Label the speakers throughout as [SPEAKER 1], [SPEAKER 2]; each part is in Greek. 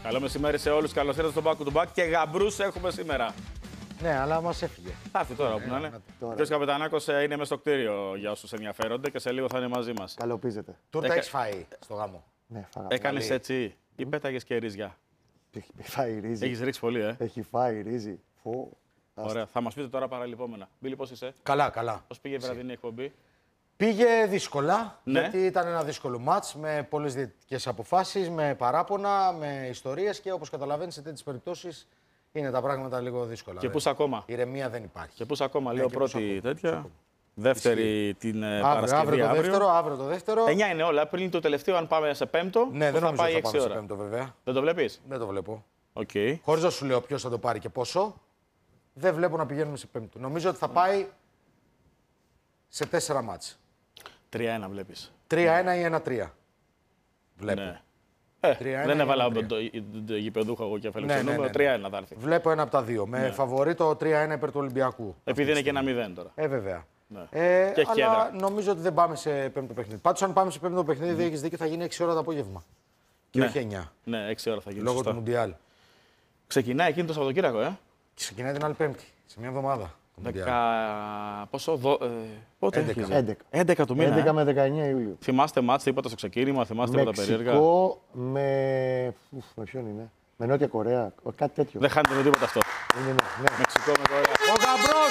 [SPEAKER 1] Καλό μεσημέρι σε όλους. Καλώς ήρθατε στο Back to Back και γαμπρούς έχουμε σήμερα.
[SPEAKER 2] Ναι, αλλά μας έφυγε.
[SPEAKER 1] Θα έρθει τώρα όπου να είναι. Ο κ. Καπετανάκος είναι μέσα στο κτίριο για όσους ενδιαφέρονται και σε λίγο θα είναι μαζί μας.
[SPEAKER 3] Καλοπίζετε.
[SPEAKER 2] Τούρτα έχεις φάει στο γάμο?
[SPEAKER 3] Ναι, φάγαμε.
[SPEAKER 1] Έκανες έτσι ή πέταγες και ρύζια?
[SPEAKER 3] Έχει φάει ρύζι.
[SPEAKER 1] Έχεις ρίξει πολύ,
[SPEAKER 3] Έχει φάει ρύζι.
[SPEAKER 1] Ωραία. Θα μας πείτε τώρα παραλυπόμενα. Μπίλη, πώς είσαι?
[SPEAKER 2] Καλά, καλά.
[SPEAKER 1] Πώς πήγε η βραδινή εκπομπή?
[SPEAKER 2] Πήγε δύσκολα,
[SPEAKER 1] Ναι.
[SPEAKER 2] γιατί ήταν ένα δύσκολο μάτς με πολλές διαιτητικές αποφάσεις, με παράπονα, με ιστορίες και όπως καταλαβαίνεις σε τέτοιες περιπτώσεις είναι τα πράγματα λίγο δύσκολα.
[SPEAKER 1] Και πού είσαι ακόμα?
[SPEAKER 2] Ηρεμία δεν υπάρχει.
[SPEAKER 1] Και πού είσαι ακόμα?
[SPEAKER 2] Ναι,
[SPEAKER 1] Λέω
[SPEAKER 2] και πού
[SPEAKER 1] πρώτη
[SPEAKER 2] είσαι
[SPEAKER 1] τέτοια. Δεύτερη την Παρασκευή.
[SPEAKER 2] Αύριο το δεύτερο.
[SPEAKER 1] 9 είναι όλα. Πριν το τελευταίο, αν πάμε σε πέμπτο,
[SPEAKER 2] Ναι, δεν
[SPEAKER 1] θα
[SPEAKER 2] νομίζω
[SPEAKER 1] πάει
[SPEAKER 2] ότι θα
[SPEAKER 1] 6
[SPEAKER 2] πάμε σε
[SPEAKER 1] ώρα.
[SPEAKER 2] πέμπτο βέβαια.
[SPEAKER 1] Δεν το βλέπεις?
[SPEAKER 2] Δεν το βλέπω.
[SPEAKER 1] Οκ.
[SPEAKER 2] Χωρίς να σου λέω ποιος θα το πάρει και πόσο, δεν βλέπω να πηγαίνουμε σε πέμπτο. Νομίζω ότι θα πάει σε 4 μάτς.
[SPEAKER 1] 3-1 βλέπεις.
[SPEAKER 2] 3-1 ή 1-3. Βλέπω.
[SPEAKER 1] Ναι.
[SPEAKER 2] 3-1
[SPEAKER 1] Δεν
[SPEAKER 2] ή
[SPEAKER 1] έβαλα
[SPEAKER 2] 1-3.
[SPEAKER 1] το γηπεδούχο εγώ και αφέλεξε
[SPEAKER 2] Ναι, ναι,
[SPEAKER 1] νούμερο.
[SPEAKER 2] ναι.
[SPEAKER 1] 3-1 θα έρθει.
[SPEAKER 2] Βλέπω ένα από τα δύο. Με φαβορί το 3-1 υπέρ του Ολυμπιακού.
[SPEAKER 1] Επειδή είναι και ένα 0 τώρα.
[SPEAKER 2] Βέβαια.
[SPEAKER 1] Ναι.
[SPEAKER 2] Και
[SPEAKER 1] έχει
[SPEAKER 2] αλλά
[SPEAKER 1] έδρα.
[SPEAKER 2] νομίζω ότι δεν πάμε σε πέμπτο παιχνίδι. Πάντως, αν πάμε σε πέμπτο παιχνίδι, έχεις δίκιο, θα γίνει 6 ώρα το απόγευμα. Και
[SPEAKER 1] Ναι.
[SPEAKER 2] όχι 9.
[SPEAKER 1] Ναι, 6 ώρα θα γίνει.
[SPEAKER 2] Λόγω
[SPEAKER 1] Σωστά.
[SPEAKER 2] του Μουντιάλ.
[SPEAKER 1] Ξεκινάει εκείνο το Σαββατοκύριακο,
[SPEAKER 2] Και ξεκινάει την άλλη Πέμπτη, σε μια εβδομάδα. το Μουντιάλ.
[SPEAKER 1] Πόσο. Πότε
[SPEAKER 2] 11.
[SPEAKER 1] αρχίζει?
[SPEAKER 3] 11.
[SPEAKER 1] 11 του μήνα.
[SPEAKER 3] 11 με 19 Ιουλίου.
[SPEAKER 1] Θυμάστε μάτς, τίποτα στο ξεκίνημα, θυμάστε τίποτα περίεργα?
[SPEAKER 3] Μεξικό με ποιον είναι? Με Νότια Κορέα. Κάτι τέτοιο.
[SPEAKER 1] Δεν χάνετε με τίποτα αυτό.
[SPEAKER 3] Είναι, ναι.
[SPEAKER 1] Μεξικό με Κορέα.
[SPEAKER 2] Ο Γαμπρός!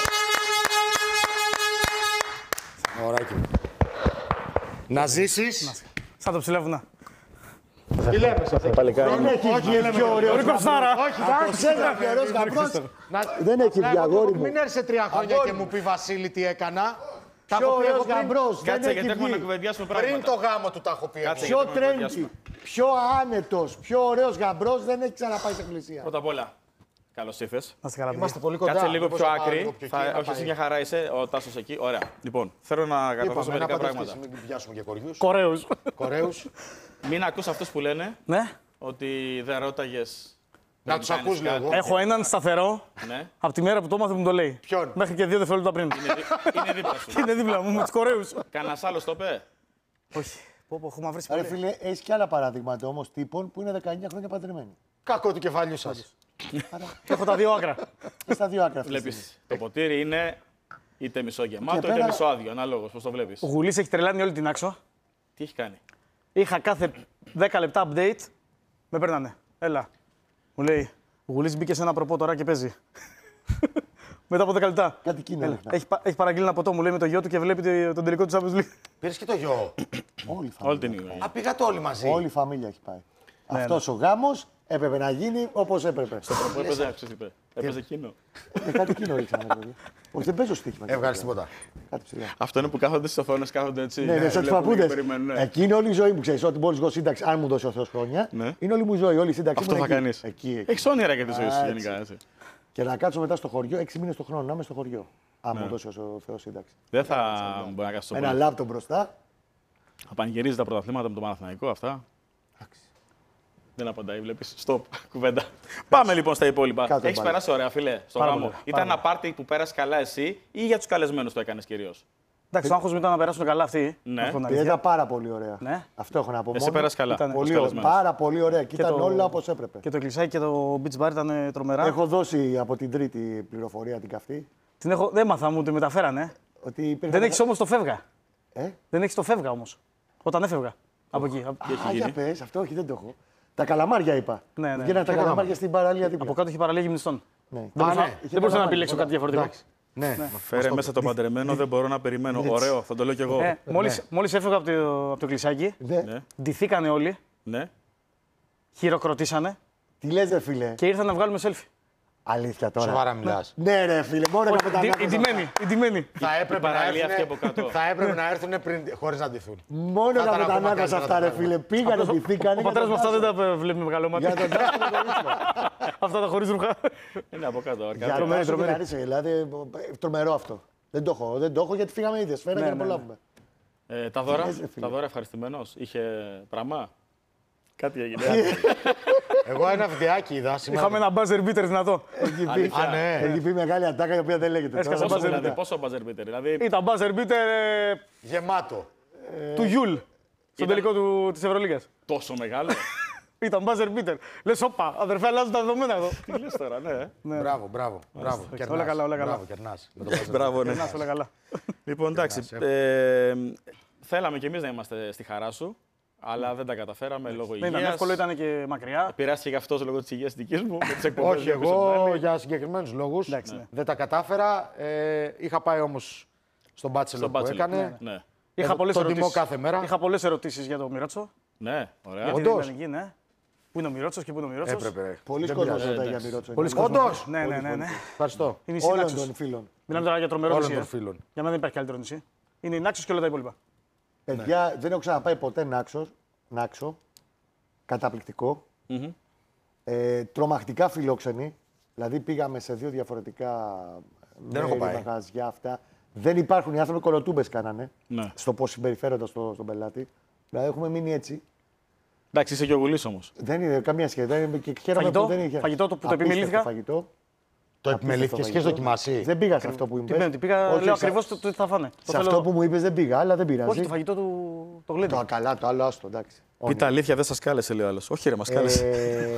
[SPEAKER 2] Ωραίκι μου. Να ζήσεις.
[SPEAKER 4] Σαν το ψηλεύουνα.
[SPEAKER 2] Τι λέμε σε αυτό.
[SPEAKER 3] Δεν έχει βγει πιο ωραίο.
[SPEAKER 4] Ωραία Κοστάρα.
[SPEAKER 2] Όχι, εντάξει,
[SPEAKER 3] Πιο ωραίος γαμπρός. Δεν έχει
[SPEAKER 2] να
[SPEAKER 3] βγει, αγόρι μου.
[SPEAKER 2] μην έρθει σε 3 χρόνια και μου πει Βασίλη τι έκανα. Τα
[SPEAKER 3] Πιο
[SPEAKER 2] έχω πει εγώ
[SPEAKER 3] ωραίος
[SPEAKER 2] πριν.
[SPEAKER 3] γαμπρός. Δεν
[SPEAKER 1] Κάτσε γιατί
[SPEAKER 3] έχει
[SPEAKER 1] έχουμε να
[SPEAKER 3] βγει.
[SPEAKER 1] κουβεντιάσουμε
[SPEAKER 2] Πριν
[SPEAKER 1] πράγματα.
[SPEAKER 2] το γάμο του τα έχω πει εγώ.
[SPEAKER 1] Κάτσε.
[SPEAKER 3] Πιο
[SPEAKER 1] γιατί να
[SPEAKER 3] trendy,
[SPEAKER 1] κουβεντιάσουμε.
[SPEAKER 3] πιο άνετος, πιο ωραίος γαμπρός δεν έχει ξαναπάει σε εκκλησία.
[SPEAKER 1] Πρώτα απ' όλα, καλώς ήρθες.
[SPEAKER 4] Να είστε καλά,
[SPEAKER 2] Είμαστε
[SPEAKER 4] παιδιά.
[SPEAKER 2] πολύ κοντά.
[SPEAKER 1] Κάτσε λίγο
[SPEAKER 2] Μήπως
[SPEAKER 1] πιο
[SPEAKER 2] θα πάω
[SPEAKER 1] άκρη.
[SPEAKER 2] λίγο πιο εκεί, να
[SPEAKER 1] Όχι, εσύ
[SPEAKER 2] πάει.
[SPEAKER 1] μια χαρά είσαι, ο Τάσος εκεί. Ωραία. Λοιπόν, θέλω να καταθέσω
[SPEAKER 2] Είπαμε, να
[SPEAKER 1] μερικά
[SPEAKER 2] παντρευτείς,
[SPEAKER 1] πράγματα.
[SPEAKER 2] μην πιάσουμε και κοριούς.
[SPEAKER 4] Κορέους.
[SPEAKER 2] Κορέους.
[SPEAKER 1] Μην ακούς αυτούς που λένε
[SPEAKER 4] Ναι.
[SPEAKER 1] ότι δεν ρώταγες.
[SPEAKER 2] Να
[SPEAKER 1] πριν
[SPEAKER 2] τους
[SPEAKER 1] κάνεις
[SPEAKER 2] ακούς
[SPEAKER 1] κάτι.
[SPEAKER 2] λίγο.
[SPEAKER 4] Έχω έναν σταθερό.
[SPEAKER 1] Ναι,
[SPEAKER 4] Από τη μέρα που το έμαθε μου το λέει.
[SPEAKER 2] Ποιον?
[SPEAKER 4] Μέχρι και 2 δευτερόλεπτα πριν.
[SPEAKER 1] είναι δίπλα σου.
[SPEAKER 4] Είναι δίπλα μου με τους Κορέους.
[SPEAKER 1] Κανένας άλλος το είπε?
[SPEAKER 4] Όχι. Πω, έχουμε βρει
[SPEAKER 3] Ρε
[SPEAKER 4] πολύ.
[SPEAKER 3] φίλε, έχει και άλλα παραδείγματα όμως τύπων που είναι 19 χρόνια παντρεμένοι.
[SPEAKER 2] Κακό του κεφαλιού σας.
[SPEAKER 4] Έχω τα δύο άκρα.
[SPEAKER 3] Και στα δύο άκρα. αυτή τη στιγμή.
[SPEAKER 1] Βλέπεις, το ποτήρι είναι είτε μισογεμάτο
[SPEAKER 3] Και
[SPEAKER 1] είτε
[SPEAKER 3] πέρα-
[SPEAKER 1] μισοάδιο. Ανάλογος, πώς το βλέπεις.
[SPEAKER 4] Ο Γουλής έχει τρελάνει όλη την άξο.
[SPEAKER 1] Τι έχει κάνει?
[SPEAKER 4] Είχα κάθε 10 λεπτά update. Με παίρνανε. Έλα. Μου λέει, ο Γουλής μπήκε σε ένα προπό τώρα και παίζει. Μετά από 10 λεπτά.
[SPEAKER 3] Κάτι εκείνο έδειχνα.
[SPEAKER 4] Έχει παραγγείλει ένα ποτό, μου λέει με το γιο του και βλέπει τον τελικό του Champions League.
[SPEAKER 2] Πήρες και το γιο.
[SPEAKER 3] Όλη η
[SPEAKER 1] Όλη την
[SPEAKER 3] φαμίλια.
[SPEAKER 1] ημέρα.
[SPEAKER 2] Α, πήγατε όλοι μαζί.
[SPEAKER 3] Όλη η φαμίλια έχει πάει. Αυτός ο γάμος έπρεπε να γίνει όπως έπρεπε.
[SPEAKER 1] Πού έπαιζε, άξιος τι είπε. Έπαιζε εκείνο.
[SPEAKER 3] Κάτι εκείνο ρίξανε. παιδιά. Όχι, δεν παίζω στοίχημα.
[SPEAKER 2] Έβγαλες τίποτα.
[SPEAKER 3] Κάτι ψηλά.
[SPEAKER 1] Αυτό είναι που κάθονται στις οθόνες, κάθονται έτσι.
[SPEAKER 3] Ναι, ναι, σαν τους
[SPEAKER 1] βλέπουν και
[SPEAKER 3] παππούδες.
[SPEAKER 1] περιμένουν, ναι.
[SPEAKER 3] Εκεί είναι όλη η ζωή μου, ξέρεις. Ό,τι μπορείς εγώ σύνταξη, αν μου δώσει ο Θεός χρόνια,
[SPEAKER 1] Ναι.
[SPEAKER 3] είναι όλη μου η ζωή. Όλη η σύνταξη
[SPEAKER 1] Αυτό
[SPEAKER 3] μου
[SPEAKER 1] θα
[SPEAKER 3] είναι εκεί.
[SPEAKER 1] κάνεις.
[SPEAKER 3] Εκεί.
[SPEAKER 1] Έχεις όνειρα για τη ζωή σου
[SPEAKER 3] Α,
[SPEAKER 1] γενικά,
[SPEAKER 3] έτσι.
[SPEAKER 1] έτσι.
[SPEAKER 3] Και να κάτσω μετά στο χωριό, 6 μήνες το χρόνο, να είμαι στο χωριό. Αν
[SPEAKER 1] Ναι.
[SPEAKER 3] μου δώσει ο Θεός σύνταξη.
[SPEAKER 1] Δεν θα μπορεί να κάτσει το
[SPEAKER 3] Ένα
[SPEAKER 1] πολύ.
[SPEAKER 3] λάπτοπ μπροστά.
[SPEAKER 1] Θα πανηγυρίζει τα πρωταθλήματα με το Παναθηναϊκό, αυτά. Δεν απαντάει, βλέπεις. Στοπ, κουβέντα. Πάμε λοιπόν στα υπόλοιπα.
[SPEAKER 3] Κάτω
[SPEAKER 1] Έχεις
[SPEAKER 3] πάλι.
[SPEAKER 1] περάσει ωραία, φίλε, στο
[SPEAKER 4] Πάρα
[SPEAKER 1] γάμο.
[SPEAKER 4] πολύ,
[SPEAKER 1] Ήταν
[SPEAKER 4] πάρα
[SPEAKER 1] ένα πάρτι που πέρασε καλά εσύ ή για τους καλεσμένους το έκανες κυρίως?
[SPEAKER 4] Εντάξει, το άγχος μου ήταν να περάσουν καλά αυτοί.
[SPEAKER 1] Ναι.
[SPEAKER 4] Να πω την
[SPEAKER 3] Ήταν
[SPEAKER 4] αλήθεια.
[SPEAKER 3] πάρα πολύ ωραία.
[SPEAKER 4] Ναι.
[SPEAKER 3] Αυτό έχω να πω.
[SPEAKER 1] Εσύ
[SPEAKER 3] μόνο.
[SPEAKER 1] πέρασε καλά.
[SPEAKER 4] Ήταν
[SPEAKER 1] ως
[SPEAKER 3] Πολύ ωραία.
[SPEAKER 1] καλεσμένος.
[SPEAKER 3] Πάρα πολύ ωραία. Και ήταν
[SPEAKER 4] το-
[SPEAKER 3] όλα όπως έπρεπε.
[SPEAKER 4] Και το κλεισάκι και το beach bar ήταν τρομερά.
[SPEAKER 3] Έχω δώσει από την τρίτη πληροφορία την καυτή.
[SPEAKER 4] Δεν έμαθα, μου τη μεταφέρανε.
[SPEAKER 3] Ότι υπήρχαν...
[SPEAKER 4] Δεν έχει όμως το φεύγα.
[SPEAKER 3] Ε?
[SPEAKER 4] Δεν έχει το φεύγα όμως. Όταν έφευγα. Από εκεί.
[SPEAKER 3] Α, για πες, αυτό όχι, δεν το έχω. Τα καλαμάρια είπα.
[SPEAKER 4] Ναι, ναι.
[SPEAKER 3] Βγαίναν τα
[SPEAKER 2] Ποια
[SPEAKER 3] καλαμάρια στην παραλία δίπλα.
[SPEAKER 4] Από κάτω είχε παραλία γυμνιστών.
[SPEAKER 3] Ναι.
[SPEAKER 4] Δεν μπορούσα
[SPEAKER 2] ναι.
[SPEAKER 4] δεν μπορούσα να
[SPEAKER 3] καλαμάρια,
[SPEAKER 4] επιλέξω κάτι διαφορετικό.
[SPEAKER 3] Εντάξει.
[SPEAKER 2] Ναι.
[SPEAKER 1] Φέρε μέσα το παντρεμένο, δεν μπορώ να περιμένω. Ωραίο, θα το λέω κι εγώ.
[SPEAKER 4] Μόλις έφευγα από το κλεισάκι,
[SPEAKER 3] Ναι.
[SPEAKER 1] Ναι,
[SPEAKER 4] ντυθήκανε όλοι,
[SPEAKER 1] ναι.
[SPEAKER 4] χειροκροτήσανε
[SPEAKER 3] Τι λες ρε φίλε.
[SPEAKER 4] και ήρθαν να βγάλουμε selfie.
[SPEAKER 3] Αλήθεια τώρα.
[SPEAKER 2] Σοβαρά μιλάς.
[SPEAKER 3] Ναι ρε φίλε, μόνο να
[SPEAKER 4] Οι ντυμένοι.
[SPEAKER 2] Θα έπρεπε να
[SPEAKER 1] παραλία αυτή
[SPEAKER 2] έρθουν,
[SPEAKER 1] από κάτω.
[SPEAKER 2] θα έπρεπε να έρθουν πριν, χωρίς να ντυθούν.
[SPEAKER 3] Μόνο
[SPEAKER 2] Θα
[SPEAKER 3] να
[SPEAKER 2] ήταν ακόμα
[SPEAKER 3] μετανάκας
[SPEAKER 2] καλύτερα
[SPEAKER 3] αυτά ρε
[SPEAKER 2] τα
[SPEAKER 3] φίλε. Πήγανε, ντυθήκανε.
[SPEAKER 4] Ο πατέρας μου αυτά δεν τα βλέπει με μεγάλο μάτι.
[SPEAKER 3] Για τον Τάσο και τον Ίσο.
[SPEAKER 4] Αυτά τα χωρίς ρούχα.
[SPEAKER 1] Είναι από κάτω.
[SPEAKER 3] Για
[SPEAKER 1] αρκετά.
[SPEAKER 3] τον Τάσο και
[SPEAKER 4] τρομερή.
[SPEAKER 3] τον Ίσο, δηλαδή τρομερό αυτό. Δεν το έχω γιατί φύγαμε ήδη. Σφαίρα για να
[SPEAKER 4] ναι.
[SPEAKER 3] προλάβουμε.
[SPEAKER 1] Τα δώρα,
[SPEAKER 3] λες, ρε φίλε.
[SPEAKER 1] τα δώρα ευχαριστημένος. Είχε πράγμα. Κάτι έγινε.
[SPEAKER 2] Εγώ ένα βιντεάκι είδα σήμερα.
[SPEAKER 4] Είχαμε ένα buzzer beater δυνατό.
[SPEAKER 2] Α, ναι.
[SPEAKER 3] Έχει πει μεγάλη ατάκα η οποία δεν λέγεται.
[SPEAKER 4] Έσκασα
[SPEAKER 3] Τώρα,
[SPEAKER 4] buzzer
[SPEAKER 1] δηλαδή,
[SPEAKER 4] beater.
[SPEAKER 1] πόσο buzzer beater, δηλαδή.
[SPEAKER 4] Ήταν buzzer beater
[SPEAKER 2] Γεμάτο.
[SPEAKER 4] του Γιούλ. Στον τελικό της Ευρωλίγας.
[SPEAKER 1] Τόσο μεγάλο.
[SPEAKER 4] Ήταν buzzer beater. Λες, όπα, αδερφέ, αλλάζουν τα δεδομένα εδώ.
[SPEAKER 1] Τι λες τώρα, ναι.
[SPEAKER 2] Μπράβο. Κερνάς.
[SPEAKER 4] Όλα καλά, όλα καλά.
[SPEAKER 2] Μπράβο, κερνάς. Με το buzzer.
[SPEAKER 1] Μπράβο, ναι.
[SPEAKER 4] Να όλα καλά.
[SPEAKER 1] Λοιπόν, εντάξει. Θέλαμε κι εμείς να είμαστε στη χαρά σου, αλλά δεν τα καταφέραμε λόγω
[SPEAKER 4] Δεν ήταν
[SPEAKER 1] υγείας.
[SPEAKER 4] εύκολο, ήταν και μακριά.
[SPEAKER 1] Πειράστηκε και αυτός λόγω της υγείας δικής μου. Με τις εκπομπές
[SPEAKER 2] Όχι,
[SPEAKER 1] που έπαιζε
[SPEAKER 2] εγώ
[SPEAKER 1] πάλι.
[SPEAKER 2] για συγκεκριμένους λόγους
[SPEAKER 4] Εντάξει, ναι.
[SPEAKER 2] δεν τα κατάφερα. Είχα πάει όμως στον Bachelor
[SPEAKER 1] Στον
[SPEAKER 2] που
[SPEAKER 1] Bachelor,
[SPEAKER 2] έκανε.
[SPEAKER 1] Ναι.
[SPEAKER 4] Είχα πολλές
[SPEAKER 2] τον τιμώ
[SPEAKER 4] ερωτήσεις.
[SPEAKER 2] κάθε μέρα.
[SPEAKER 4] Είχα πολλές ερωτήσεις για τον Μιρότσο.
[SPEAKER 1] Ναι, ωραία.
[SPEAKER 4] Γιατί
[SPEAKER 2] Όντως.
[SPEAKER 4] δεν ήταν εκεί, ναι. Πού είναι ο Μιρότσος και πού είναι ο Μιρότσος.
[SPEAKER 2] Έπρεπε.
[SPEAKER 3] Πολλοί
[SPEAKER 2] Δεν
[SPEAKER 3] κόσμος
[SPEAKER 2] πειράζει.
[SPEAKER 3] ρωτάει για Μιρότσο.
[SPEAKER 4] Πολλοί
[SPEAKER 3] Είναι
[SPEAKER 2] Όντως.
[SPEAKER 4] Ναι.
[SPEAKER 2] Ευχαριστώ.
[SPEAKER 4] Είναι η
[SPEAKER 3] όλων
[SPEAKER 4] Νάξος.
[SPEAKER 3] των φίλων.
[SPEAKER 4] Μιλάμε τώρα για τρομερό
[SPEAKER 2] Όλων
[SPEAKER 4] νησί.
[SPEAKER 2] των φίλων.
[SPEAKER 4] Για μένα δεν υπάρχει καλύτερο νησί. Είναι η Νάξος και όλα τα υπόλοιπα.
[SPEAKER 3] Παιδιά, δεν έχω ξαναπάει ποτέ Νάξο. Καταπληκτικό. Τρομακτικά φιλόξενοι. Δηλαδή πήγαμε σε 2 διαφορετικά
[SPEAKER 2] Δεν έχω πάει.
[SPEAKER 3] μαγαζιά αυτά. Δεν υπάρχουν, οι άνθρωποι κολοτούμπες κάνανε
[SPEAKER 1] Ναι.
[SPEAKER 3] στο πώς συμπεριφέρονται στον πελάτη. Δηλαδή έχουμε μείνει έτσι.
[SPEAKER 1] Εντάξει, είσαι και ο Γουλής όμως.
[SPEAKER 3] Δεν είναι καμία σχέση. Δεν είναι, και χαίρομαι
[SPEAKER 4] Φαγητό?
[SPEAKER 3] που δεν είχε.
[SPEAKER 4] Φαγητό το που το
[SPEAKER 3] Απίστευτο
[SPEAKER 4] επιμελήθηκα?
[SPEAKER 3] Φαγητό.
[SPEAKER 2] Το
[SPEAKER 3] Απίστευτο
[SPEAKER 2] επιμελήθηκες και
[SPEAKER 3] φαγητό.
[SPEAKER 2] δοκιμάσει.
[SPEAKER 3] Δεν πήγα σε αυτό που μου
[SPEAKER 4] Τι
[SPEAKER 3] είπες.
[SPEAKER 4] πέντε, πήγα,
[SPEAKER 3] Όχι,
[SPEAKER 4] λέω
[SPEAKER 3] σε-
[SPEAKER 4] ακριβώς το τι θα φάνε. Το
[SPEAKER 3] Σε
[SPEAKER 4] θέλω-
[SPEAKER 3] αυτό που μου είπες δεν πήγα, αλλά δεν πειράζει.
[SPEAKER 4] Όχι, το φαγητό του το γλέντο.
[SPEAKER 3] Το καλά, το άλλο άστο, εντάξει.
[SPEAKER 1] Πείτε αλήθεια, δεν σας κάλεσε, λέει ο άλλος. Όχι, ρε, μας κάλεσε.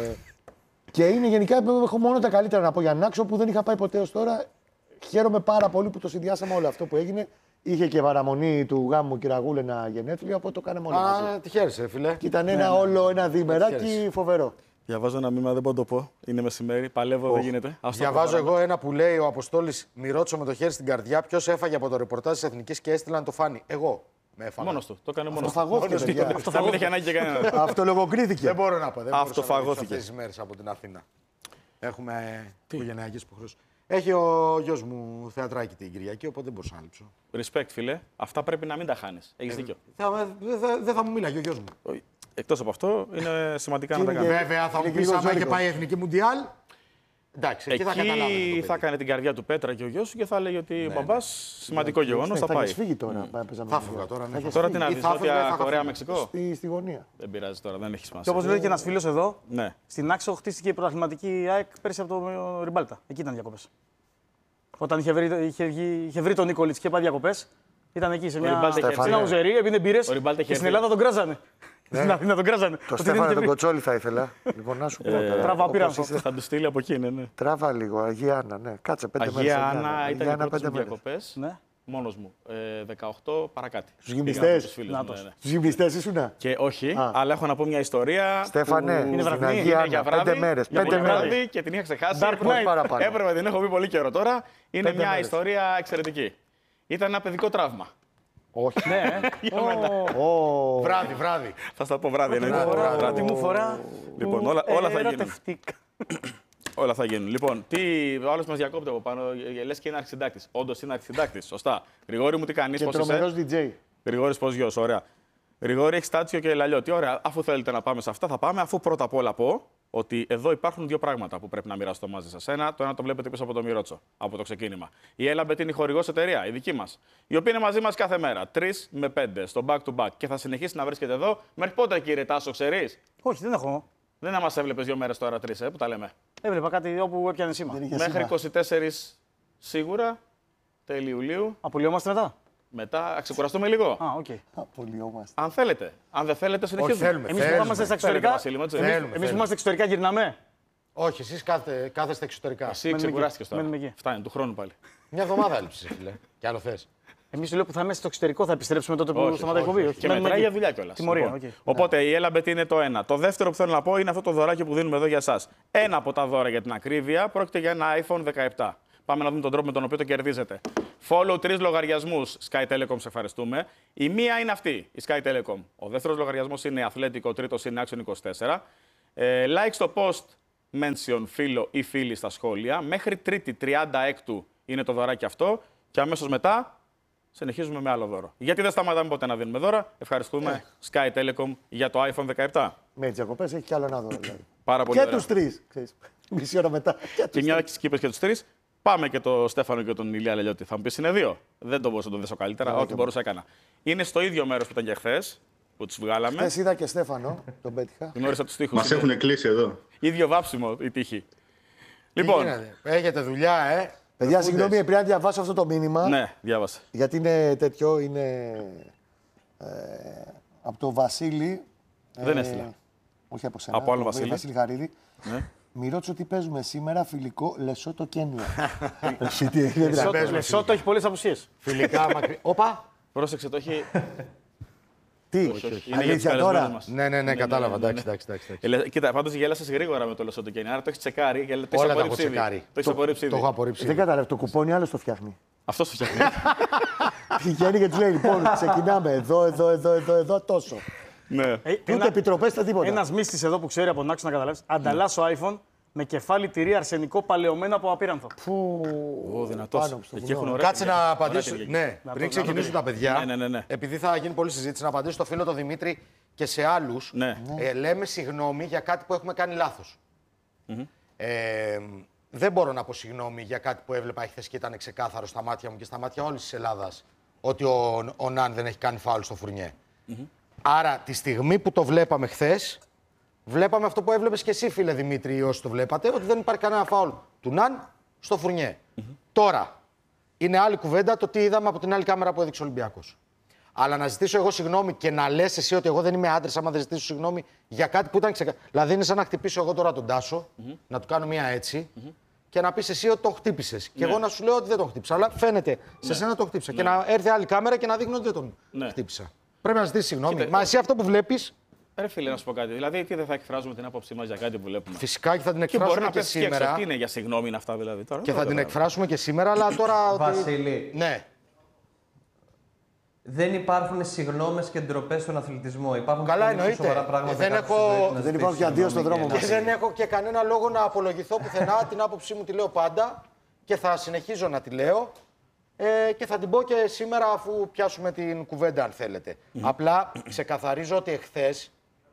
[SPEAKER 3] Και είναι γενικά, έχω μόνο τα καλύτερα να πω για Νάξο που δεν είχα πάει ποτέ ως τώρα. Χαίρομαι πάρα πολύ που το συνδυάσαμε όλο αυτό που έγινε. Είχε και παραμονή του γάμου Κυραγούλενα γενέθλια, οπότε το κάναμε όλοι μαζί.
[SPEAKER 2] Α, τι χαίρεσαι, φίλε.
[SPEAKER 3] Και ήταν ένα διημεράκι φοβερό.
[SPEAKER 1] Διαβάζω ένα μήνυμα, δεν μπορώ να το πω. Είναι μεσημέρι, παλεύω, δεν γίνεται. Ας το
[SPEAKER 2] Διαβάζω
[SPEAKER 1] προχωράμε.
[SPEAKER 2] εγώ ένα που λέει ο Αποστόλης Μιρότσο με το χέρι στην καρδιά. Ποιος έφαγε από το ρεπορτάζ της Εθνικής και έστειλαν το φάνη. Εγώ. Με έφαγα.
[SPEAKER 1] Μόνος του. Το έκανε μόνος του.
[SPEAKER 3] Αυτοφαγώθηκε, παιδιά.
[SPEAKER 1] Αυτό δεν έχει ανάγκη και κανένα.
[SPEAKER 3] Αυτολογοκρίθηκε.
[SPEAKER 2] Δεν μπορώ να πω. Δεν
[SPEAKER 1] Αυτοφαγώθηκε.
[SPEAKER 2] αυτές τις μέρες από την Αθήνα. Έχουμε οικογενειακές υποχρεώσεις. Έχει ο γιος μου θεατράκι την Κυριακή, οπότε δεν μπορούσα να λείψω.
[SPEAKER 1] Respect, φίλε. Αυτά πρέπει να μην τα χάνεις. Έχεις δίκιο.
[SPEAKER 2] Δεν θα μου μίλαγε ο γιος μου.
[SPEAKER 1] Εκτός από αυτό, είναι σημαντικά να τα
[SPEAKER 3] είναι
[SPEAKER 1] κάνεις.
[SPEAKER 2] Βέβαια, θα μου
[SPEAKER 3] Είναι
[SPEAKER 2] πεις
[SPEAKER 3] λίγο
[SPEAKER 2] άμα είχε
[SPEAKER 3] ζώρικο.
[SPEAKER 2] πάει η Εθνική Μουντιάλ. Εντάξει, εκεί θα καταλάβαινε.
[SPEAKER 1] Εκεί θα έκανε την καρδιά του Πέτρα και ο γιος σου και θα έλεγε ότι ο μπαμπάς σημαντικό γεγονός θα
[SPEAKER 3] Θα
[SPEAKER 1] πάει.
[SPEAKER 3] έχεις φύγει τώρα. παίζαμε
[SPEAKER 2] Θα
[SPEAKER 3] μαζί.
[SPEAKER 2] φύγα τώρα, ναι.
[SPEAKER 3] Θα έχεις
[SPEAKER 1] Τώρα τι
[SPEAKER 3] φύγει.
[SPEAKER 1] να
[SPEAKER 2] Ή
[SPEAKER 1] δεις,
[SPEAKER 2] θα έφευγα, θα
[SPEAKER 1] Νότια
[SPEAKER 2] είχα
[SPEAKER 1] Κορέα,
[SPEAKER 2] φύγει.
[SPEAKER 1] Μεξικό.
[SPEAKER 3] Στη γωνία.
[SPEAKER 1] Δεν πειράζει τώρα, δεν έχει
[SPEAKER 4] Και
[SPEAKER 1] σημασία.
[SPEAKER 4] όπως λέει και ένας φίλος εδώ,
[SPEAKER 1] Ναι.
[SPEAKER 4] στην Άξο χτίστηκε η πρωταθληματική ΑΕΚ πέρσι από το Ριμπάλτα. Εκεί ήταν διακοπές. Όταν είχε βρει τον Νίκολιτς και πάει διακοπές, ήταν εκεί σε
[SPEAKER 1] Ριμπάλτα είχε
[SPEAKER 4] σε
[SPEAKER 1] έρθει.
[SPEAKER 4] ένα ουζερί, έπινε μπύρες
[SPEAKER 1] Ο Ριμπάλτα είχε
[SPEAKER 4] και στην
[SPEAKER 1] έρθει.
[SPEAKER 4] Ελλάδα τον κράζανε. Στην Αθήνα τον κράζανε.
[SPEAKER 3] Το
[SPEAKER 4] Ότι δεν
[SPEAKER 3] Στέφανο
[SPEAKER 4] είχε
[SPEAKER 3] τον
[SPEAKER 4] βρει.
[SPEAKER 3] Κοτσόλη θα ήθελα. Λοιπόν, να σου πω τώρα.
[SPEAKER 4] Τράβα
[SPEAKER 3] όπως
[SPEAKER 4] πήραμε.
[SPEAKER 3] είσαι.
[SPEAKER 1] Θα του στείλει από εκεί, ναι.
[SPEAKER 3] Τράβα λίγο, Αγία Άννα, ναι. Κάτσε 5 μέρες.
[SPEAKER 1] Αγία Άννα ήταν οι πρώτες μου
[SPEAKER 3] μέρες.
[SPEAKER 1] διακοπές.
[SPEAKER 4] Ναι.
[SPEAKER 1] Μόνος μου. 18 παρακάτι.
[SPEAKER 3] Στους γυμνιστές.
[SPEAKER 1] Στους
[SPEAKER 3] Στους γυμνιστές ήσουνα.
[SPEAKER 1] Και όχι, αλλά έχω να πω μια ιστορία.
[SPEAKER 3] Στέφανε,
[SPEAKER 1] που
[SPEAKER 4] είναι
[SPEAKER 3] στην
[SPEAKER 4] βραδινή,
[SPEAKER 3] Αγία
[SPEAKER 1] είναι για
[SPEAKER 3] Άννα,
[SPEAKER 1] βράδυ.
[SPEAKER 3] 5 μέρες.
[SPEAKER 1] Για
[SPEAKER 3] 5
[SPEAKER 1] πολύ
[SPEAKER 3] μέρες.
[SPEAKER 1] βράδυ και την είχα ξεχάσει.
[SPEAKER 4] Dark Knight.
[SPEAKER 3] Παραπάνω.
[SPEAKER 1] Έπρεπε, την έχω πει πολύ καιρό τώρα. Είναι
[SPEAKER 3] 5
[SPEAKER 1] μια
[SPEAKER 3] μέρες.
[SPEAKER 1] ιστορία εξαιρετική. Ήταν ένα παιδικό τραύμα.
[SPEAKER 3] Όχι.
[SPEAKER 4] Ναι,
[SPEAKER 1] Για μετά.
[SPEAKER 3] Ω,
[SPEAKER 2] Βράδυ.
[SPEAKER 1] Θα στα πω βράδυ. εννοείται.
[SPEAKER 2] φορά,
[SPEAKER 1] Βράδυ.
[SPEAKER 4] τι μου φορά.
[SPEAKER 1] Λοιπόν,
[SPEAKER 4] που
[SPEAKER 1] όλα θα γίνουν.
[SPEAKER 4] ερωτευτήκα.
[SPEAKER 1] Όλα θα γίνουν. Λοιπόν, ο άλλο μα διακόπτει από πάνω, λε και είναι αρχισυντάκτη. Όντω είναι αρχισυντάκτη. Σωστά. Γρηγόρη μου, τι κάνει,
[SPEAKER 3] και
[SPEAKER 1] πώ
[SPEAKER 3] τρομερός
[SPEAKER 1] είσαι.
[SPEAKER 3] DJ.
[SPEAKER 1] Γρηγόρη, πώ γιο, ωραία. Γρηγόρη, έχει Τάτσιο και Λαλιώτη. Ωραία, αφού θέλετε να πάμε σε αυτά, θα πάμε. Αφού πρώτα απ' όλα πω ότι εδώ υπάρχουν 2 πράγματα που πρέπει να μοιραστώ μαζί σα. Το ένα το βλέπετε πίσω από το Μιρότσο, από το ξεκίνημα. Η Έλαμπετ είναι η χορηγός εταιρεία, η δική μα, η οποία είναι μαζί μα κάθε μέρα. 3 με 5 στο back to back και θα συνεχίσει να βρίσκεται εδώ. Μέχρι πότε, κύριε Τάσο, ξέρει.
[SPEAKER 4] Όχι, δεν έχω.
[SPEAKER 1] Δεν θα μα έβλεπε 2 μέρε τώρα, 3, που τα λέμε.
[SPEAKER 4] Έβλεπα κάτι όπου έπιανε σήμα.
[SPEAKER 3] Δεν είχε
[SPEAKER 1] Μέχρι
[SPEAKER 3] σήμα.
[SPEAKER 1] 24 σίγουρα, τέλη Ιουλίου.
[SPEAKER 4] Απολυόμαστε μετά.
[SPEAKER 1] Μετά, α ξεκουραστούμε λίγο.
[SPEAKER 4] Α, οκ.
[SPEAKER 3] Απολυόμαστε.
[SPEAKER 1] Αν θέλετε. Αν δεν θέλετε,
[SPEAKER 2] Όχι,
[SPEAKER 1] συνεχίζουμε.
[SPEAKER 2] θέλουμε.
[SPEAKER 4] Εμείς που είμαστε στα
[SPEAKER 1] Θέλετε,
[SPEAKER 4] εξωτερικά.
[SPEAKER 1] Βασίλη μου, έτσι.
[SPEAKER 2] Θέλουμε.
[SPEAKER 4] Εμείς που είμαστε εξωτερικά γυρνάμε.
[SPEAKER 2] Όχι, εσείς κάθεστε εξωτερικά.
[SPEAKER 1] Εσύ
[SPEAKER 4] Μένουμε
[SPEAKER 1] ξεκουράστηκε
[SPEAKER 4] εκεί.
[SPEAKER 1] τώρα.
[SPEAKER 4] Μένουμε εκεί.
[SPEAKER 1] Φτάνει, του χρόνου πάλι.
[SPEAKER 2] Μια εβδομάδα έλειψες, φίλε. Κι άλλο θες.
[SPEAKER 4] Εμείς λέω που θα είμαστε στο εξωτερικό, θα επιστρέψουμε τότε που
[SPEAKER 1] Όχι,
[SPEAKER 4] σταματάει η
[SPEAKER 2] όχι,
[SPEAKER 4] εκπομπή.
[SPEAKER 2] όχι.
[SPEAKER 1] Και
[SPEAKER 4] Μένουμε
[SPEAKER 1] μετράει
[SPEAKER 4] εκεί.
[SPEAKER 1] για δουλειά κιόλα.
[SPEAKER 4] Τιμωρία, οκ.
[SPEAKER 1] Οπότε η Έλαμπετ είναι το ένα. Το δεύτερο που θέλω να πω είναι αυτό το δωράκι που δίνουμε εδώ για εσά. Ένα από τα δώρα για την ακρίβεια πρόκειται για ένα iPhone 17. Πάμε να δούμε τον τρόπο με τον οποίο το κερδίζετε. Follow 3 λογαριασμούς Sky Telecom, σε ευχαριστούμε. Η μία είναι αυτή, η Sky Telecom. Ο δεύτερος λογαριασμός είναι Αθλέτικο, ο τρίτος είναι Action 24. Like στο post, mention φίλο ή φίλη στα σχόλια. Μέχρι Τρίτη 36 είναι το δωράκι αυτό. Και αμέσως μετά συνεχίζουμε με άλλο δώρο. Γιατί δεν σταματάμε ποτέ να δίνουμε δώρα. Ευχαριστούμε Sky Telecom για το iPhone 17.
[SPEAKER 3] Με τις διακοπές έχει κι άλλο ένα δώρο. Δηλαδή.
[SPEAKER 1] Πάρα πολύ
[SPEAKER 3] Και
[SPEAKER 1] ωραία.
[SPEAKER 3] τους 3. Ξέρεις. Μισή ώρα μετά.
[SPEAKER 1] Και μια και είπες και τους 3, πάμε και το Στέφανο και τον Ηλία Λελιώτη. Θα μου πεις είναι 2. Δεν το μπορούσα να το δέσω καλύτερα. Ό,τι μπορούσα έκανα. Είναι στο ίδιο μέρος που ήταν και χθες, που τους βγάλαμε.
[SPEAKER 3] Χθες είδα και Στέφανο, τον πέτυχα.
[SPEAKER 1] Γνώρισα τους τοίχους.
[SPEAKER 5] Μας έχουν κλείσει εδώ.
[SPEAKER 1] Ίδιο βάψιμο η τύχη.
[SPEAKER 2] Τι
[SPEAKER 1] Λοιπόν,
[SPEAKER 2] γίνεται? Έχετε δουλειά,
[SPEAKER 3] Παιδιά,
[SPEAKER 2] Προφούντες.
[SPEAKER 3] συγγνώμη, πρέπει να διαβάσω αυτό το μήνυμα.
[SPEAKER 1] ναι, διάβασε.
[SPEAKER 3] Γιατί είναι τέτοιο, είναι από το Βασίλη.
[SPEAKER 1] Δεν έστειλα.
[SPEAKER 3] όχι από σένα.
[SPEAKER 1] Από άλλο
[SPEAKER 3] τον
[SPEAKER 1] Βασίλη.
[SPEAKER 3] Βασίλη Χαρίδη.
[SPEAKER 1] Ναι.
[SPEAKER 3] Μη ρώτησε ότι παίζουμε σήμερα φιλικό Λεσότο Κένια. Εσύ τι έγινε,
[SPEAKER 4] Λεσότο έχει πολλές απουσίες.
[SPEAKER 2] Φιλικά μακριά. Όπα!
[SPEAKER 1] Πρόσεξε, το έχει.
[SPEAKER 3] Τι,
[SPEAKER 1] Είναι για τους
[SPEAKER 3] αλήθεια
[SPEAKER 1] καλεσμένους
[SPEAKER 3] τώρα.
[SPEAKER 1] μας.
[SPEAKER 2] Ναι, κατάλαβα. Εντάξει.
[SPEAKER 1] Κοίτα, πάντως γέλασες γρήγορα με το Λεσότο Κένια. Άρα το έχει τσεκάρει. Το έχεις
[SPEAKER 2] Όλα τα έχω
[SPEAKER 1] απορρίψει ήδη.
[SPEAKER 2] τσεκάρει.
[SPEAKER 1] Το έχεις απορρίψει
[SPEAKER 2] Το
[SPEAKER 1] ήδη.
[SPEAKER 2] έχω απορρίψει.
[SPEAKER 3] Δεν κατάλαβε, το κουπόνι άλλο το φτιάχνει.
[SPEAKER 1] Αυτό σου φτιάχνει.
[SPEAKER 3] Πηγαίνει και του λέει: Λοιπόν, ξεκινάμε εδώ, τόσο.
[SPEAKER 1] Ναι.
[SPEAKER 3] Ούτε επιτροπές, τα τίποτα.
[SPEAKER 4] Ένας μύστης εδώ που ξέρει από τον άξονα να καταλάβεις. Ανταλλάσσω iPhone με κεφάλι τυρί αρσενικό παλαιωμένο από απείρανθο.
[SPEAKER 1] Ω, δυνατός.
[SPEAKER 3] πάνω στο
[SPEAKER 1] Εκεί
[SPEAKER 3] βουνό.
[SPEAKER 1] έχουν ωραία.
[SPEAKER 2] Κάτσε να
[SPEAKER 1] ωραία
[SPEAKER 2] απαντήσω.
[SPEAKER 1] τυριά.
[SPEAKER 2] Ναι, πριν ξεκινήσουν τα παιδιά.
[SPEAKER 1] Ναι.
[SPEAKER 2] Επειδή θα γίνει πολλή συζήτηση, να απαντήσω στο φίλο τον Δημήτρη και σε άλλους.
[SPEAKER 1] Ναι.
[SPEAKER 2] Λέμε συγγνώμη για κάτι που έχουμε κάνει λάθος. Δεν μπορώ να πω συγγνώμη για κάτι που έβλεπα χθες και ήταν ξεκάθαρο στα μάτια μου και στα μάτια όλης της Ελλάδας ότι ο Ναν δεν έχει κάνει φάουλ στο Φουρνιέ. Άρα τη στιγμή που το βλέπαμε χθες, βλέπαμε αυτό που έβλεπες και εσύ, φίλε Δημήτρη, ή όσοι το βλέπατε, ότι δεν υπάρχει κανένα φάουλ του Ναν στο Φουρνιέ. Τώρα, είναι άλλη κουβέντα το τι είδαμε από την άλλη κάμερα που έδειξε ο Ολυμπιακός. Αλλά να ζητήσω εγώ συγγνώμη και να λες εσύ ότι εγώ δεν είμαι άντρας άμα δεν ζητήσω συγγνώμη για κάτι που ήταν ξεκάθαρο. Δηλαδή είναι σαν να χτυπήσω εγώ τώρα τον Τάσο, να του κάνω μία έτσι και να πεις εσύ ότι τον χτύπησες. Και εγώ να σου λέω ότι δεν τον χτύπησα. Αλλά φαίνεται σε σένα τον χτύπησα. Και να έρθει άλλη κάμερα και να δείχνει ότι δεν τον χτύπησα. Πρέπει να ζητήσεις συγγνώμη.
[SPEAKER 1] Κοίτα,
[SPEAKER 2] Μα εσύ αυτό που βλέπεις,
[SPEAKER 1] Ρε φίλε, να σου πω κάτι. Δηλαδή, τι δεν θα εκφράζουμε την άποψή μας για κάτι που βλέπουμε.
[SPEAKER 2] φυσικά και θα την
[SPEAKER 1] Και μπορεί
[SPEAKER 2] εκφράσουμε
[SPEAKER 1] να
[SPEAKER 2] και
[SPEAKER 1] πέσει και έξω.
[SPEAKER 2] σήμερα.
[SPEAKER 1] Τι είναι για συγγνώμη είναι αυτά δηλαδή τώρα.
[SPEAKER 2] Και
[SPEAKER 1] δεν
[SPEAKER 2] θα την
[SPEAKER 1] το
[SPEAKER 2] εκφράσουμε και σήμερα, αλλά τώρα.
[SPEAKER 5] Βασίλη.
[SPEAKER 2] Ναι.
[SPEAKER 5] Δεν υπάρχουν συγγνώμες και ντροπές στον αθλητισμό. Υπάρχουν
[SPEAKER 2] Καλά,
[SPEAKER 5] πολύ πιο
[SPEAKER 2] εννοείται.
[SPEAKER 5] σοβαρά πράγματα.
[SPEAKER 2] Δεν
[SPEAKER 5] κάποιος
[SPEAKER 2] έχω-
[SPEAKER 5] στη ζωή του να
[SPEAKER 3] δεν
[SPEAKER 5] ζητήσει
[SPEAKER 3] υπάρχουν και αντίο στον
[SPEAKER 5] συγγνώμη
[SPEAKER 3] δρόμο
[SPEAKER 5] και
[SPEAKER 2] Και
[SPEAKER 3] μας.
[SPEAKER 5] να-
[SPEAKER 2] δεν έχω και κανένα λόγο να απολογηθώ πουθενά. Την άποψή μου τη λέω πάντα και θα συνεχίζω να τη λέω. Και θα την πω και σήμερα, αφού πιάσουμε την κουβέντα, αν θέλετε. Απλά ξεκαθαρίζω ότι εχθές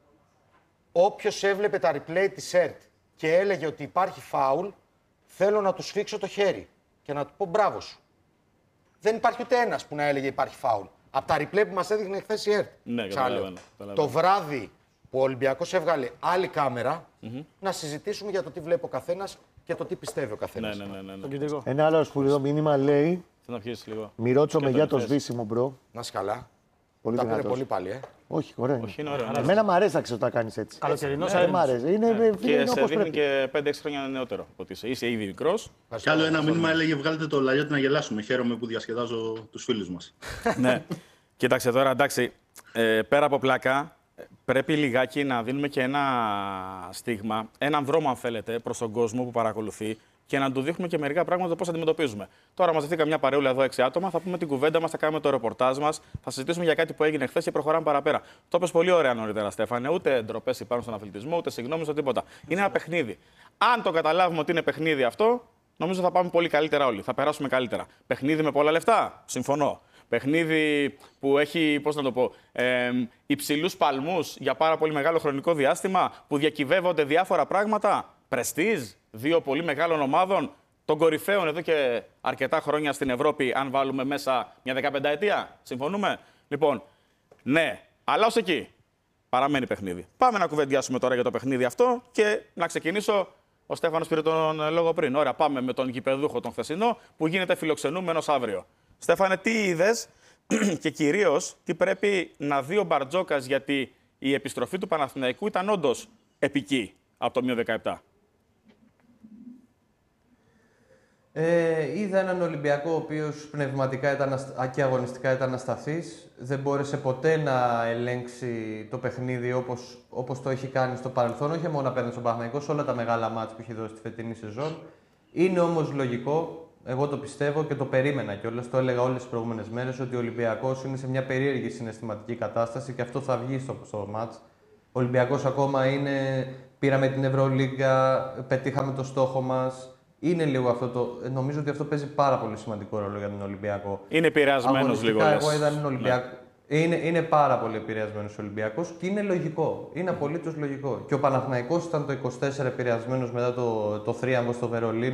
[SPEAKER 2] όποιος έβλεπε τα replay της ΕΡΤ και έλεγε ότι υπάρχει φάουλ, θέλω να του σφίξω το χέρι και να του πω μπράβο σου. Δεν υπάρχει ούτε ένας που να έλεγε υπάρχει φάουλ. Από τα replay που μας έδειχνε χθες η ΕΡΤ.
[SPEAKER 1] Ναι,
[SPEAKER 2] Ξαναλέω.
[SPEAKER 1] καταλαβαίνω.
[SPEAKER 2] Το βράδυ που ο Ολυμπιακός έβγαλε άλλη κάμερα, να συζητήσουμε για το τι βλέπει ο καθένας και το τι πιστεύει ο καθένας.
[SPEAKER 1] Ναι.
[SPEAKER 4] Τον κεντρικό.
[SPEAKER 3] Ένα άλλο σπουδαίο μήνυμα λέει:
[SPEAKER 1] Θέλω να πιέσεις λίγο.
[SPEAKER 3] Μη ρώτησω με
[SPEAKER 1] Και
[SPEAKER 3] για
[SPEAKER 1] τον
[SPEAKER 3] το
[SPEAKER 1] θες.
[SPEAKER 3] σβήσιμο, μπρο.
[SPEAKER 2] Να είσαι καλά.
[SPEAKER 3] Πολύ
[SPEAKER 2] Τα πήρε
[SPEAKER 3] δυνατός.
[SPEAKER 2] πολύ πάλι,
[SPEAKER 3] Όχι, ωραία.
[SPEAKER 1] Όχι, είναι ωραίο.
[SPEAKER 3] Εμένα μου αρέσει όταν κάνει έτσι.
[SPEAKER 4] Καλοκαιρινός
[SPEAKER 3] Δεν μ'
[SPEAKER 4] αέρας.
[SPEAKER 3] αρέσει. Είναι,
[SPEAKER 1] Και
[SPEAKER 3] είναι
[SPEAKER 1] σε
[SPEAKER 3] όπως
[SPEAKER 1] δείχνει
[SPEAKER 3] πρέπει.
[SPEAKER 1] και 5-6 χρόνια νεότερο από ότι είσαι. Είσαι ήδη μικρός.
[SPEAKER 6] Κι άλλο ένα μήνυμα έλεγε: Βγάλετε το Λαγιώτη να γελάσουμε. Χαίρομαι που διασκεδάζω τους φίλους μας.
[SPEAKER 1] Ναι. Κοίταξε τώρα, εντάξει, πέρα από πλάκα, πρέπει λιγάκι να δίνουμε και ένα στίγμα, έναν δρόμο, αν θέλετε, προς τον κόσμο που παρακολουθεί και να του δείχνουμε και μερικά πράγματα πώς αντιμετωπίζουμε. Τώρα μαζευτήκαμε μια παρεούλα εδώ 6 άτομα, θα πούμε την κουβέντα μας, θα κάνουμε το ρεπορτάζ μας, θα συζητήσουμε για κάτι που έγινε χθες και προχωράμε παραπέρα. Το είπες πολύ ωραία νωρίτερα, Στέφανε. Ούτε ντροπές υπάρχουν στον αθλητισμό, ούτε συγγνώμη, ούτε τίποτα. Είναι ένα παιχνίδι. Αν το καταλάβουμε ότι είναι παιχνίδι αυτό, νομίζω θα πάμε πολύ καλύτερα όλοι. Θα περάσουμε καλύτερα. Παιχνίδι με πολλά λεφτά. Συμφωνώ. Παιχνίδι που έχει, πώς να το πω, υψηλούς παλμούς για πάρα πολύ μεγάλο χρονικό διάστημα, που διακυβεύονται διάφορα πράγματα. Πρεστίζ, δύο πολύ μεγάλων ομάδων, των κορυφαίων εδώ και αρκετά χρόνια στην Ευρώπη, αν βάλουμε μέσα μια 15ετία. Συμφωνούμε. Λοιπόν, ναι, αλλά ως εκεί παραμένει παιχνίδι. Πάμε να κουβεντιάσουμε τώρα για το παιχνίδι αυτό και να ξεκινήσω. Ο Στέφανος πήρε τον λόγο πριν. Ωραία, πάμε με τον γηπεδούχο τον χθεσινό που γίνεται φιλοξενούμενος αύριο. Στέφανε, τι είδες και κυρίως τι πρέπει να δει ο Μπαρτζόκας, γιατί η επιστροφή του Παναθηναϊκού ήταν όντως επική από το -17.
[SPEAKER 5] Είδα έναν Ολυμπιακό ο οποίος πνευματικά και αγωνιστικά ήταν ασταθής. Δεν μπόρεσε ποτέ να ελέγξει το παιχνίδι όπως το έχει κάνει στο παρελθόν, όχι μόνο απέναντι στον Παναθηναϊκό, σε όλα τα μεγάλα μάτς που έχει δώσει τη φετινή σεζόν. Είναι όμως λογικό, εγώ το πιστεύω και το περίμενα κιόλας, το έλεγα όλες τις προηγούμενες μέρες, ότι ο Ολυμπιακός είναι σε μια περίεργη συναισθηματική κατάσταση και αυτό θα βγει στο μάτς. Ο Ολυμπιακός ακόμα είναι, πήραμε την Ευρωλίγκα, πετύχαμε το στόχο μας. Είναι λίγο αυτό το. Νομίζω ότι αυτό παίζει πάρα πολύ σημαντικό ρόλο για τον Ολυμπιακό.
[SPEAKER 1] Είναι επηρεασμένος λίγο.
[SPEAKER 5] Εγώ είδα έναν Ολυμπιακό. Είναι πάρα πολύ επηρεασμένος ο Ολυμπιακός και είναι λογικό. Είναι απολύτως λογικό. Και ο Παναθηναϊκός ήταν το 24 επηρεασμένος μετά το θρίαμβο στο Βερολίνο.